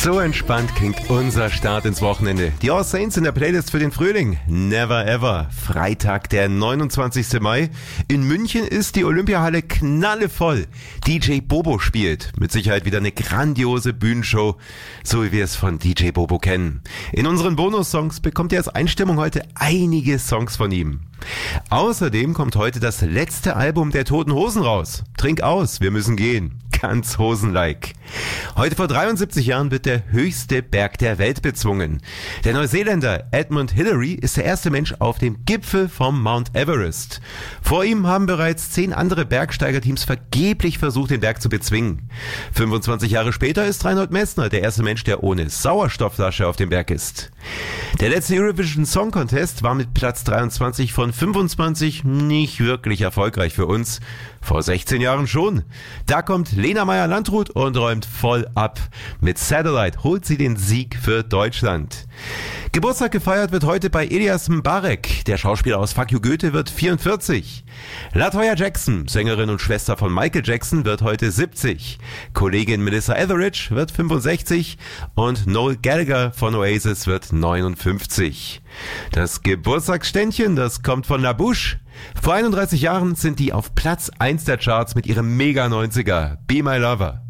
So entspannt klingt unser Start ins Wochenende. Die All Saints in der Playlist für den Frühling. Never ever. Freitag, der 29. Mai. In München ist die Olympiahalle knallevoll. DJ Bobo spielt. Mit Sicherheit wieder eine grandiose Bühnenshow, so wie wir es von DJ Bobo kennen. In unseren Bonus-Songs bekommt ihr als Einstimmung heute einige Songs von ihm. Außerdem kommt heute das letzte Album der Toten Hosen raus. Trink aus, wir müssen gehen. Ganz hosenlike. Heute vor 73 Jahren wird der höchste Berg der Welt bezwungen. Der Neuseeländer Edmund Hillary ist der erste Mensch auf dem Gipfel vom Mount Everest. Vor ihm haben bereits 10 andere Bergsteigerteams vergeblich versucht, den Berg zu bezwingen. 25 Jahre später ist Reinhold Messner der erste Mensch, der ohne Sauerstoffflasche auf dem Berg ist. Der letzte Eurovision Song Contest war mit Platz 23 von 25 nicht wirklich erfolgreich für uns. Vor 16 Jahren schon. Da kommt Lena Meyer-Landrut und räumt voll ab. Mit Satellite holt sie den Sieg für Deutschland. Geburtstag gefeiert wird heute bei Elias Mbarek. Der Schauspieler aus Fuck You Goethe wird 44. LaToya Jackson, Sängerin und Schwester von Michael Jackson, wird heute 70. Kollegin Melissa Etheridge wird 65 und Noel Gallagher von Oasis wird 59. Das Geburtstagsständchen, das kommt von La Bouche. Vor 31 Jahren sind die auf Platz 1 der Charts mit ihrem Mega-90er Be My Lover.